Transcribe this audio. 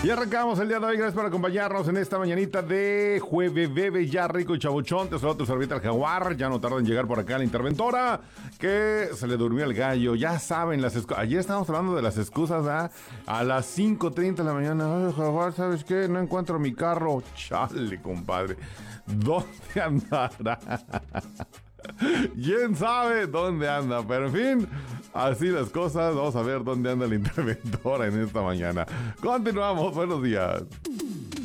Y arrancamos el día de hoy. Gracias por acompañarnos en esta mañanita de Jueves Bebe, ya rico y chabuchón. Te saluda tu servita el Jaguar. Ya no tarda en llegar por acá la interventora, que se le durmió el gallo. Ya saben, ayer estábamos hablando de las excusas, ¿verdad? A las 5:30 de la mañana. Ay, Jaguar, ¿sabes qué? No encuentro mi carro. Chale, compadre. ¿Dónde andará? ¿Quién sabe dónde anda? Pero en fin, así las cosas. Vamos a ver dónde anda la interventora en esta mañana. Continuamos, buenos días.